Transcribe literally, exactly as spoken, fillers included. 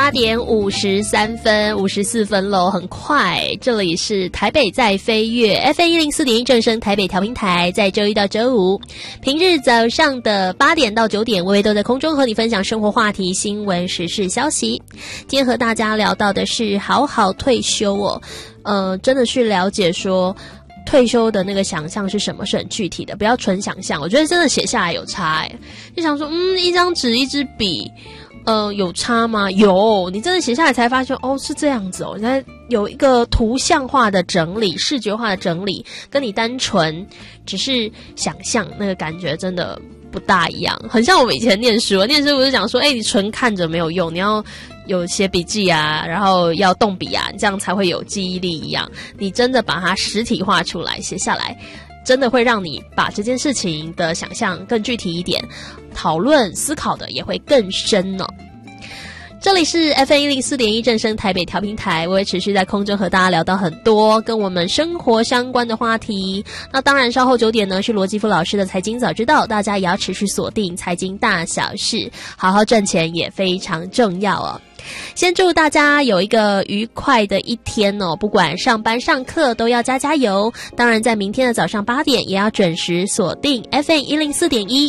八点五十三分，五十四分喽，很快。这里是台北在飞跃 F M 一零四点一正声台北调频台，在周一到周五平日早上的八点到九点，微微都在空中和你分享生活话题、新闻、时事消息。今天和大家聊到的是好好退休哦，呃，真的去了解说退休的那个想象是什么，是很具体的，不要纯想象。我觉得真的写下来有差哎，就想说，嗯，一张纸一支笔。呃，有差吗？有，你真的写下来才发现，哦，是这样子哦。现在有一个图像化的整理、视觉化的整理，跟你单纯只是想象那个感觉真的不大一样。很像我们以前念书，念书不是讲说，哎，你纯看着没有用，你要有写笔记啊，然后要动笔啊，这样才会有记忆力一样。你真的把它实体化出来，写下来。真的会让你把这件事情的想象更具体一点，讨论思考的也会更深哦。这里是 F M 一零四点一正声台北调频台，我会持续在空中和大家聊到很多跟我们生活相关的话题。那当然稍后九点呢是罗基夫老师的财经早知道，大家也要持续锁定财经大小事，好好赚钱也非常重要哦。先祝大家有一个愉快的一天哦，不管上班上课都要加加油。当然在明天的早上八点也要准时锁定 F M 一零四点一